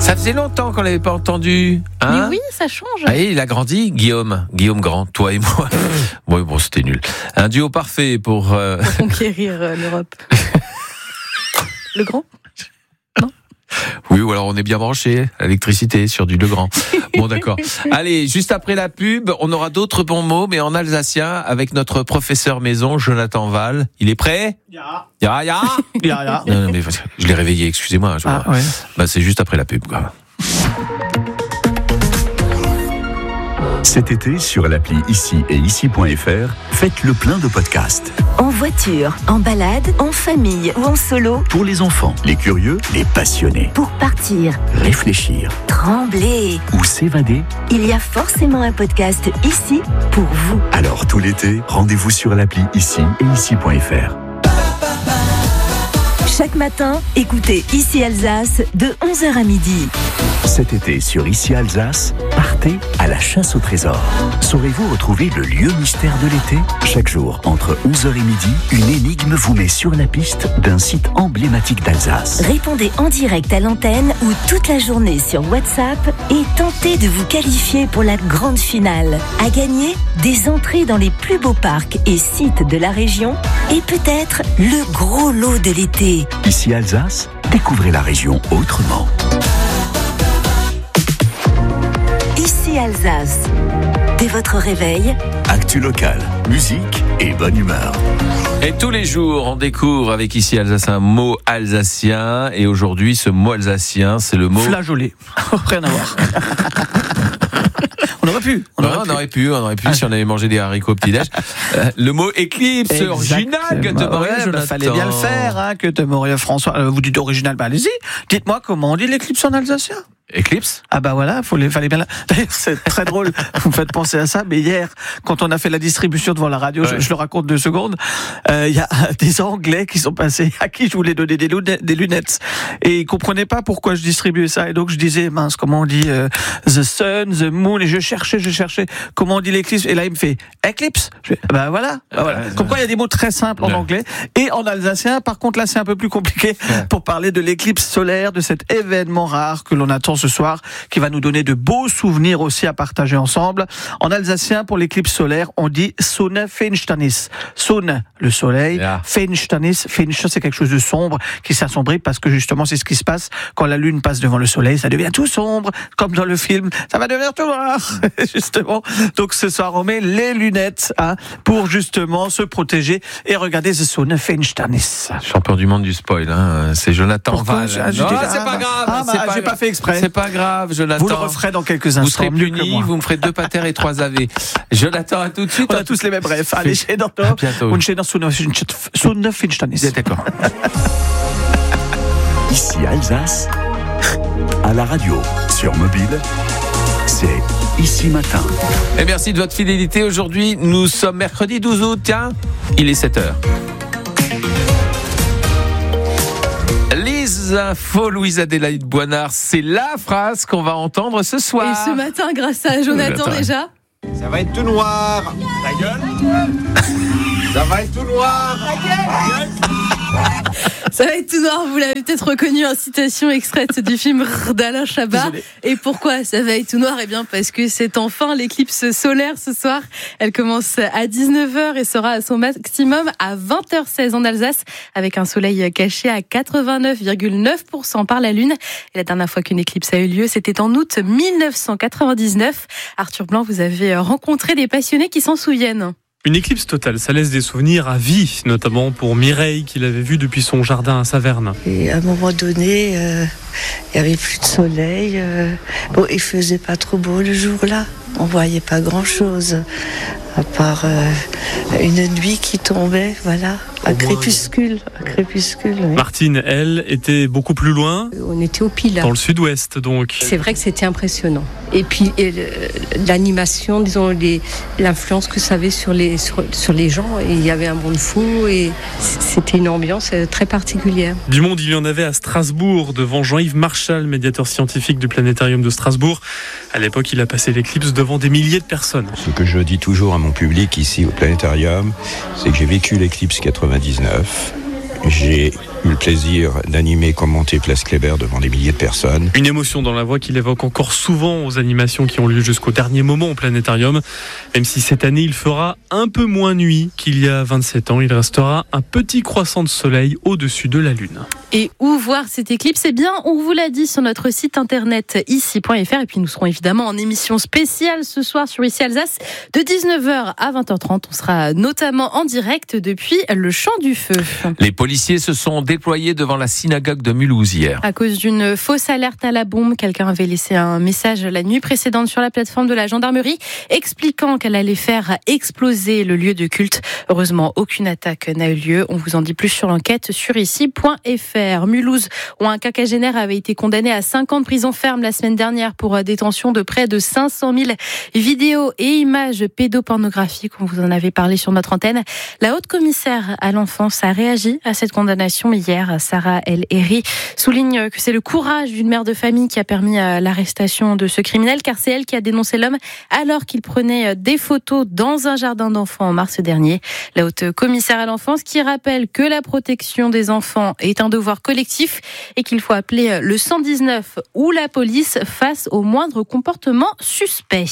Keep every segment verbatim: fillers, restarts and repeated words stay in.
Ça faisait longtemps qu'on l'avait pas entendu. Hein? Mais oui, ça change. Ah, il a grandi, Guillaume. Guillaume Grand, toi et moi. Bon, bon, c'était nul. Un duo parfait pour... Euh... Pour conquérir euh, l'Europe. Le Grand ? Non ? Oui, ou alors on est bien branché à l'électricité sur du Legrand. Bon, d'accord. Allez, juste après la pub, on aura d'autres bons mots, mais en alsacien, avec notre professeur maison, Jonathan Val. Il est prêt ? Ya. Ya, ya. Ya, ya. Non, non, mais je l'ai réveillé, excusez-moi. Je Ah, ouais. Bah, c'est juste après la pub, quoi. Cet été, sur l'appli Ici et Ici point F R, faites le plein de podcasts. En voiture, en balade, en famille ou en solo. Pour les enfants, les curieux, les passionnés. Pour partir, Réfléchir trembler. ou s'évader. Il y a forcément un podcast ici pour vous. Alors tout l'été, rendez-vous sur l'appli Ici et Ici point F R. Chaque matin, écoutez Ici Alsace de onze heures à midi. Cet été, sur Ici Alsace, partez à la chasse au trésor. Saurez-vous retrouver le lieu mystère de l'été ? Chaque jour, entre onze heures et midi, une énigme vous met sur la piste d'un site emblématique d'Alsace. Répondez en direct à l'antenne ou toute la journée sur WhatsApp et tentez de vous qualifier pour la grande finale. À gagner, des entrées dans les plus beaux parcs et sites de la région et peut-être le gros lot de l'été. Ici Alsace, découvrez la région autrement. Ici Alsace. Dès votre réveil, Actu local, musique et bonne humeur. Et tous les jours, on découvre avec Ici Alsace un mot alsacien. Et aujourd'hui, ce mot alsacien, c'est le mot... Flageolet. Rien à voir. On aurait pu. On Non, aurait on pu. aurait pu, on aurait pu Ah, si on avait mangé des haricots au petit-déj. Euh, le mot éclipse, Exactement. original, que te Ouais, Jonathan. bah, fallait bien le faire, hein, que te Maurice François. Euh, vous dites original, bah allez-y. Dites-moi comment on dit l'éclipse en alsacien. Éclipse ? Ah bah voilà, faut les, fallait bien. La... D'ailleurs, c'est très drôle. Vous me faites penser à ça. Mais hier, quand on a fait la distribution devant la radio, Ouais. je, je le raconte deux secondes. Il euh, y a des Anglais qui sont passés à qui je voulais donner des lunettes, des lunettes, et ils comprenaient pas pourquoi je distribuais ça. Et donc je disais mince, comment on dit euh, the sun, the moon. Et je cherchais, je cherchais comment on dit l'éclipse. Et là, il me fait eclipse. Je fais, bah voilà. Bah, voilà. Comme quoi, il y a des mots très simples en Ouais. anglais et en alsacien. Par contre, là, c'est un peu plus compliqué Ouais. pour parler de l'éclipse solaire, de cet événement rare que l'on attend ce soir, qui va nous donner de beaux souvenirs aussi à partager ensemble. En alsacien, pour l'éclipse solaire, on dit Sonnefinsternis. Sonne, le soleil. Yeah. Finsternis, finster, c'est quelque chose de sombre qui s'assombrit parce que justement, c'est ce qui se passe quand la lune passe devant le soleil. Ça devient tout sombre, comme dans le film. Ça va devenir tout noir, justement. Donc ce soir, on met les lunettes hein, pour justement se protéger et regarder ce Sonnefinsternis. Champion du monde du spoil, hein. C'est Jonathan Pourquoi Val. j'ai- ah, j'ai Non, dit- c'est ah, pas bah, grave. ah, bah, c'est j'ai gra- pas fait exprès. C'est pas grave, Jonathan. Vous le referez dans quelques Vous instants. serez mieux que puni, moi. vous me ferez deux patères et trois A V. Jonathan, à tout de suite. On a tous les mêmes rêves. Allez, chez Danton. À bientôt. Und chez Sonnefinsternis. D'accord. Ici Alsace, à la radio, sur mobile, c'est Ici Matin. Et merci de votre fidélité. Aujourd'hui, nous sommes mercredi douze août. Tiens, il est sept heures. Les infos, Louise Adélaïde Boinard, c'est la phrase qu'on va entendre ce soir. Et ce matin, grâce à Jonathan Jonathan. déjà. Ça va être tout noir. Ta gueule. Ça va être tout noir. Ta gueule. Ça va être tout noir, vous l'avez peut-être reconnu, en citation extraite du film d'Alain Chabat. Désolé. Et pourquoi ça va être tout noir ? Eh bien parce que c'est enfin l'éclipse solaire ce soir. Elle commence à dix-neuf heures et sera à son maximum à vingt heures seize en Alsace, avec un soleil caché à quatre-vingt-neuf virgule neuf pour cent par la Lune. Et la dernière fois qu'une éclipse a eu lieu, c'était en août mille neuf cent quatre-vingt-dix-neuf. Arthur Blanc, vous avez rencontré des passionnés qui s'en souviennent. Une éclipse totale, ça laisse des souvenirs à vie, notamment pour Mireille qui l'avait vue depuis son jardin à Saverne. Et à un moment donné, euh, il n'y avait plus de soleil. Euh, bon, il faisait pas trop beau le jour-là. On voyait pas grand-chose, à part euh, une nuit qui tombait, voilà, à crépuscule, à crépuscule. Oui. Martine, elle, était beaucoup plus loin, On était au Pilat. dans le sud-ouest donc. C'est vrai que c'était impressionnant. Et puis et le- l'animation, disons, les- l'influence que ça avait sur les, sur, sur les gens. Et il y avait un monde fou et c'était une ambiance euh, très particulière. Du monde, il y en avait à Strasbourg, devant Jean-Yves Marchal, médiateur scientifique du planétarium de Strasbourg. À l'époque, il a passé l'éclipse devant des milliers de personnes. Ce que je dis toujours à mon public ici au planétarium, c'est que j'ai vécu l'éclipse quatre-vingt-dix-neuf. J'ai eu le plaisir d'animer, commenter Place Kléber devant des milliers de personnes. Une émotion dans la voix qu'il évoque encore souvent aux animations qui ont lieu jusqu'au dernier moment au planétarium. Même si cette année il fera un peu moins nuit qu'il y a vingt-sept ans, il restera un petit croissant de soleil au-dessus de la Lune. Et où voir cette éclipse ? Eh bien, on vous l'a dit sur notre site internet ici point f r. Et puis nous serons évidemment en émission spéciale ce soir sur Ici Alsace de dix-neuf heures à vingt heures trente. On sera notamment en direct depuis le Champ du Feu. Les policiers se sont déployés devant la synagogue de Mulhouse hier. À cause d'une fausse alerte à la bombe, quelqu'un avait laissé un message la nuit précédente sur la plateforme de la gendarmerie expliquant qu'elle allait faire exploser le lieu de culte. Heureusement, aucune attaque n'a eu lieu. On vous en dit plus sur l'enquête sur ici point f r. Mulhouse, où un quinquagénaire avait été condamné à cinq ans de prison ferme la semaine dernière pour détention de près de cinq cent mille vidéos et images pédopornographiques. On vous en avait parlé sur notre antenne. La haute commissaire à l'enfance a réagi à cette condamnation hier. Sarah El Héry souligne que c'est le courage d'une mère de famille qui a permis l'arrestation de ce criminel, car c'est elle qui a dénoncé l'homme alors qu'il prenait des photos dans un jardin d'enfants en mars dernier. La haute commissaire à l'enfance qui rappelle que la protection des enfants est un devoir collectif et qu'il faut appeler le cent dix-neuf ou la police face au moindre comportement suspect.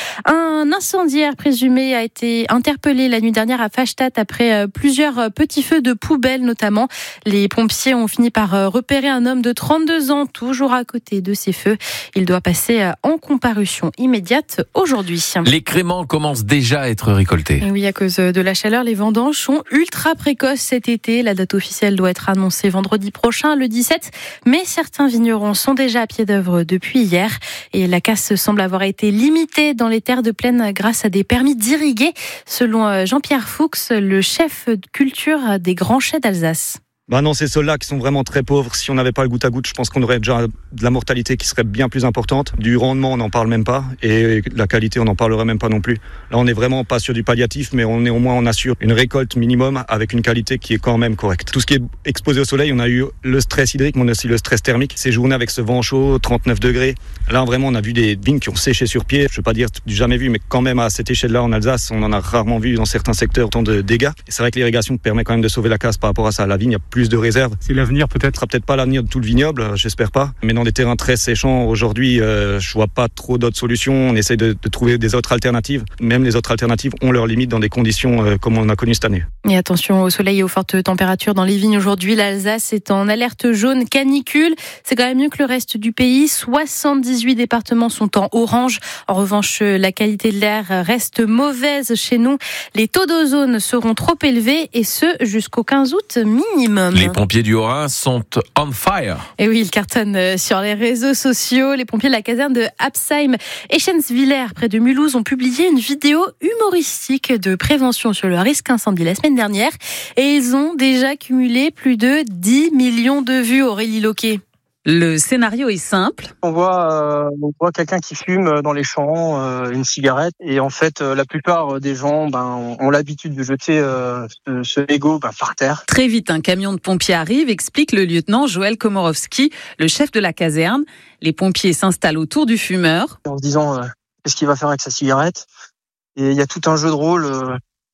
Un incendiaire présumé a été interpellé la nuit dernière à Fastad après plusieurs petits feux de poubelle notamment. Les pompiers ont fini par repérer un homme de trente-deux ans toujours à côté de ces feux. Il doit passer en comparution immédiate aujourd'hui. Les créments commencent déjà à être récoltés. Et oui, à cause de la chaleur, les vendanges sont ultra précoces cet été. La date officielle doit être annoncée vendredi prochain, le dix-sept. Mais certains vignerons sont déjà à pied d'œuvre depuis hier. Et la casse semble avoir été limitée dans les terres de plaine grâce à des permis d'irriguer, selon Jean-Pierre Fuchs, le chef de culture des Grands Chais d'Alsace. Bah non, ces sols-là qui sont vraiment très pauvres. Si on n'avait pas le goutte à goutte, je pense qu'on aurait déjà de la mortalité qui serait bien plus importante. Du rendement, on n'en parle même pas. Et la qualité, on n'en parlerait même pas non plus. Là, on n'est vraiment pas sur du palliatif, mais on est au moins, on assure une récolte minimum avec une qualité qui est quand même correcte. Tout ce qui est exposé au soleil, on a eu le stress hydrique, mais on a aussi le stress thermique. Ces journées avec ce vent chaud, trente-neuf degrés. Là, vraiment, on a vu des vignes qui ont séché sur pied. Je ne veux pas dire du jamais vu, mais quand même à cette échelle-là en Alsace, on en a rarement vu dans certains secteurs autant de dégâts. Et c'est vrai que l'irrigation permet quand même de sauver la casse par rapport à ça. La vigne, il y a plus de réserves. C'est l'avenir peut-être. Ce sera peut-être pas l'avenir de tout le vignoble, j'espère pas. Mais dans des terrains très séchants, aujourd'hui, euh, je vois pas trop d'autres solutions. On essaie de, de trouver des autres alternatives. Même les autres alternatives ont leurs limites dans des conditions euh, comme on a connu cette année. Et attention au soleil et aux fortes températures dans les vignes aujourd'hui. L'Alsace est en alerte jaune canicule. C'est quand même mieux que le reste du pays. soixante-dix-huit départements sont en orange. En revanche, la qualité de l'air reste mauvaise chez nous. Les taux d'ozone seront trop élevés et ce jusqu'au quinze août minimum. Les pompiers du Haut-Rhin sont on fire. Et oui, ils cartonnent sur les réseaux sociaux. Les pompiers de la caserne de Absheim et Schenswiller, près de Mulhouse, ont publié une vidéo humoristique de prévention sur le risque incendie la semaine dernière. Et ils ont déjà cumulé plus de dix millions de vues, Aurélie Loquet. Le scénario est simple. On voit, euh, on voit quelqu'un qui fume dans les champs, euh, une cigarette, et en fait, euh, la plupart des gens, ben, ont l'habitude de jeter euh, ce, ce mégot ben, par terre. Très vite, un camion de pompiers arrive, explique le lieutenant Joël Komorowski, le chef de la caserne. Les pompiers s'installent autour du fumeur. En se disant, euh, qu'est-ce qu'il va faire avec sa cigarette ? Et il y a tout un jeu de rôle euh,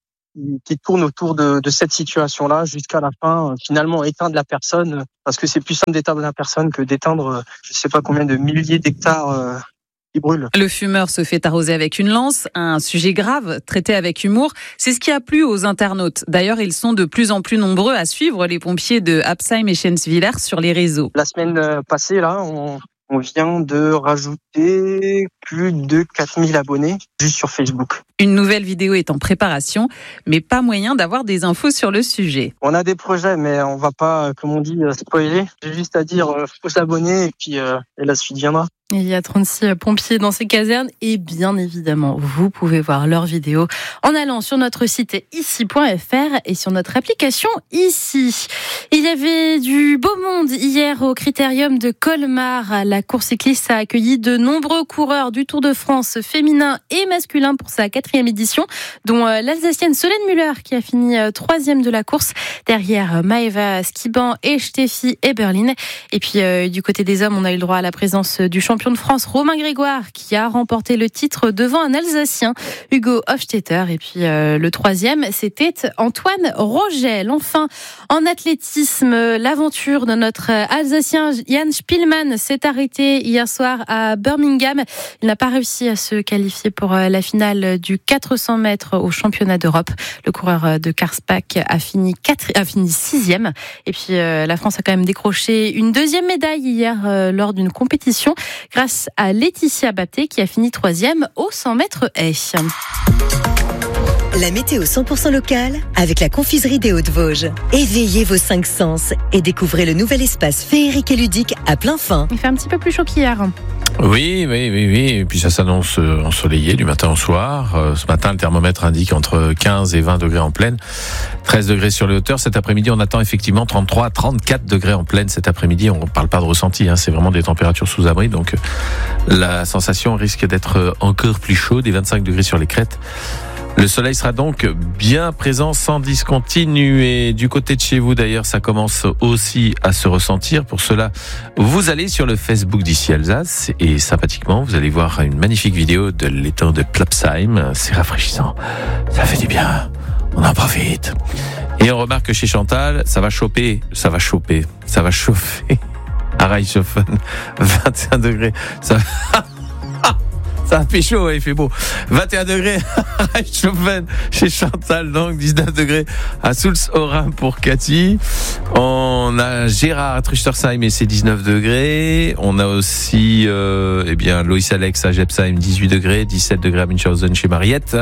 qui tourne autour de, de cette situation-là jusqu'à la fin, euh, finalement éteindre la personne, parce que c'est plus simple d'éteindre la personne que d'éteindre, euh, je sais pas combien de milliers d'hectares euh, qui brûlent. Le fumeur se fait arroser avec une lance, un sujet grave, traité avec humour. C'est ce qui a plu aux internautes. D'ailleurs, ils sont de plus en plus nombreux à suivre les pompiers de Absheim et Schenswiller sur les réseaux. La semaine passée, là, on... On vient de rajouter plus de quatre mille abonnés juste sur Facebook. Une nouvelle vidéo est en préparation, mais pas moyen d'avoir des infos sur le sujet. On a des projets, mais on va pas, comme on dit, spoiler. J'ai juste à dire, euh, faut s'abonner et puis euh, et la suite viendra. Il y a trente-six pompiers dans ces casernes et bien évidemment, vous pouvez voir leurs vidéos en allant sur notre site ici point f r et sur notre application ici. Il y avait du beau monde hier au Critérium de Colmar. La course cycliste a accueilli de nombreux coureurs du Tour de France féminin et masculin pour sa quatrième quatrième édition, dont l'Alsacienne Solène Müller qui a fini troisième de la course, derrière Maeva Skiban et Steffi Eberlin. Et puis euh, du côté des hommes, on a eu le droit à la présence du champion de France Romain Grégoire qui a remporté le titre devant un Alsacien, Hugo Hofstetter. Et puis euh, le troisième, c'était Antoine Rogel. Enfin, en athlétisme, l'aventure de notre Alsacien Jan Spielmann s'est arrêtée hier soir à Birmingham. Il n'a pas réussi à se qualifier pour la finale du quatre cents mètres au championnat d'Europe. Le coureur de Karlsbach a fini quatre, a fini sixième. Et puis euh, la France a quand même décroché une deuxième médaille hier euh, lors d'une compétition grâce à Laetitia Bapté qui a fini troisième au cent mètres haies. La météo cent pour cent locale avec la confiserie des Hauts-de-Vosges. Éveillez vos cinq sens et découvrez le nouvel espace féerique et ludique à plein fin. Il fait un petit peu plus chaud qu'hier. Oui, oui, oui, oui. Et puis ça s'annonce ensoleillé du matin au soir. Euh, ce matin, le thermomètre indique entre quinze et vingt degrés en plaine, treize degrés sur les hauteurs. Cet après-midi, on attend effectivement trente-trois à trente-quatre degrés en plaine cet après-midi. On ne parle pas de ressenti, hein, c'est vraiment des températures sous abri. Donc la sensation risque d'être encore plus chaude, des vingt-cinq degrés sur les crêtes. Le soleil sera donc bien présent sans discontinuer. Du côté de chez vous, d'ailleurs, ça commence aussi à se ressentir. Pour cela, vous allez sur le Facebook d'Ici Alsace et sympathiquement, vous allez voir une magnifique vidéo de l'étang de Plopsheim. C'est rafraîchissant. Ça fait du bien. On en profite. Et on remarque que chez Chantal, ça va choper, ça va choper, ça va chauffer. À Reichshofen, vingt et un degrés. Ça va... Ça fait chaud, il fait beau. vingt et un degrés à Reichshofen chez Chantal, donc dix-neuf degrés à Soultz-Orin pour Cathy. On a Gérard à Truchtersheim et c'est dix-neuf degrés. On a aussi euh, eh bien Loïs Alex à Jepsheim, dix-huit degrés, dix-sept degrés à Münchhausen chez Mariette.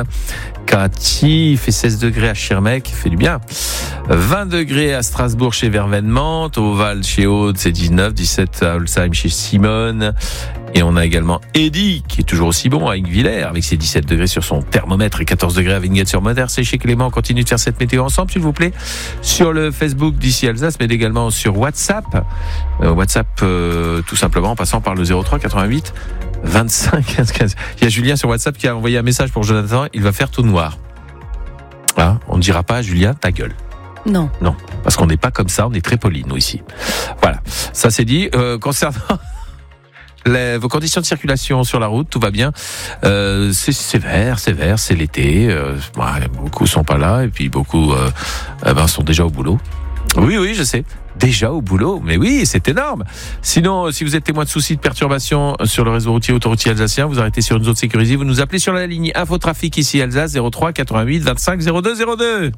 Cathy fait seize degrés à Schirmeck, fait du bien. vingt degrés à Strasbourg chez Vervenmont, au Val chez Aude, c'est dix-neuf, dix-sept à Holzheim chez Simone. Et on a également Eddy, qui est toujours aussi bon à Ingvillers, avec ses dix-sept degrés sur son thermomètre et quatorze degrés à Vinguet-sur-Moder. C'est chez Clément. On continue de faire cette météo ensemble, s'il vous plaît, sur le Facebook d'Ici Alsace, mais également sur WhatsApp. Euh, WhatsApp, euh, tout simplement, en passant par le zéro trois quatre-vingt-huit vingt-cinq quinze quinze. Il y a Julien sur WhatsApp qui a envoyé un message pour Jonathan. Il va faire tout noir. Hein, on ne dira pas à Julien, ta gueule. Non. Non, parce qu'on n'est pas comme ça, on est très polis, nous, ici. Voilà, ça c'est dit. Euh, concernant... Les, vos conditions de circulation sur la route, tout va bien. Euh, c'est sévère, sévère, c'est l'été. Euh, bah, beaucoup sont pas là et puis beaucoup euh, euh, ben, sont déjà au boulot. Oui, oui, je sais. Déjà au boulot, mais oui, c'est énorme. Sinon, si vous êtes témoin de soucis de perturbation sur le réseau routier autoroutier alsacien, vous arrêtez sur une zone sécurisée, vous nous appelez sur la ligne Infotrafic ici Alsace zéro trois quatre-vingt-huit vingt-cinq zéro deux zéro deux.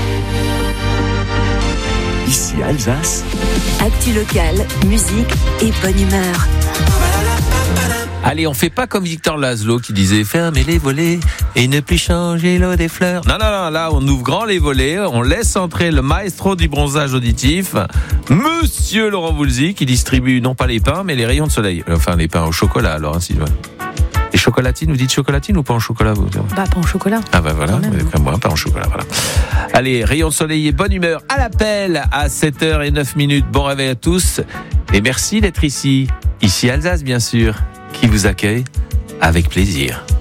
Ici Alsace. Actu locale, musique et bonne humeur. Allez, on fait pas comme Victor Laszlo qui disait fermez les volets et ne plus changer l'eau des fleurs. Non, non, non, là on ouvre grand les volets, on laisse entrer le maestro du bronzage auditif, Monsieur Laurent Voulzy, qui distribue non pas les pains mais les rayons de soleil. Enfin les pains au chocolat alors, hein, si tu veux. Les chocolatines, vous dites chocolatine ou pas en chocolat vous? Bah pas en chocolat. Ah bah voilà, comme moi, pas en chocolat, voilà. Allez, rayons de soleil et bonne humeur à l'appel à sept heures zéro neuf minutes. Bon réveil à tous et merci d'être ici. Ici Alsace bien sûr, qui vous accueille avec plaisir.